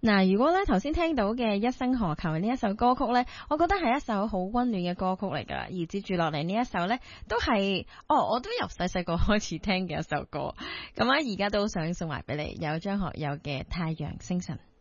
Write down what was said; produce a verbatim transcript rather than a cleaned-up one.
嗱，如果咧頭先聽到嘅《一生何求》呢一首歌曲咧，我覺得係一首好溫暖嘅歌曲嚟噶。而接住落嚟呢一首咧，都係哦，我都由細細個開始聽嘅一首歌。咁啊，而家都想送埋俾你，有張學友嘅《太陽星辰》。